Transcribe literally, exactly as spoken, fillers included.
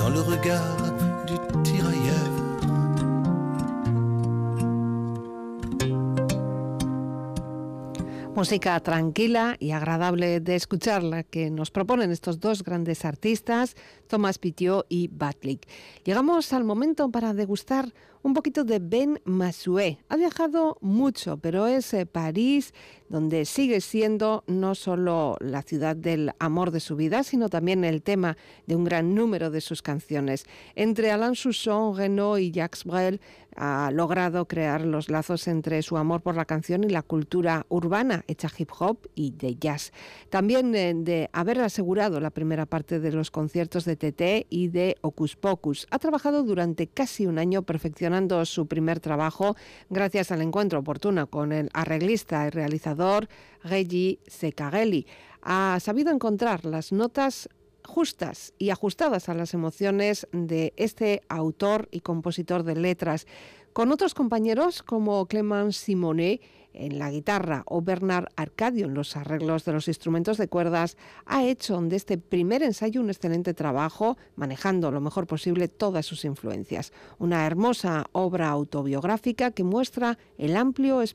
dans le regard du tirailleur. Música tranquila y agradable de escuchar, la que nos proponen estos dos grandes artistas, Thomas Pitiot y Batlik. Llegamos al momento para degustar un poquito de Ben Massouet. Ha viajado mucho, pero es eh, París donde sigue siendo no solo la ciudad del amor de su vida, sino también el tema de un gran número de sus canciones. Entre Alain Souchon, Renaud y Jacques Brel ha logrado crear los lazos entre su amor por la canción y la cultura urbana, hecha hip hop y de jazz. También eh, de haber asegurado la primera parte de los conciertos de Tété y de Hocus Pocus. Ha trabajado durante casi un año perfeccionando su primer trabajo gracias al encuentro oportuno con el arreglista y realizador Reggie Secarelli. Ha sabido encontrar las notas justas y ajustadas a las emociones de este autor y compositor de letras, con otros compañeros como Clément Simonet en la guitarra o Bernard Arcadio en los arreglos de los instrumentos de cuerdas. Ha hecho de este primer ensayo un excelente trabajo, manejando lo mejor posible todas sus influencias. Una hermosa obra autobiográfica que muestra el amplio espectro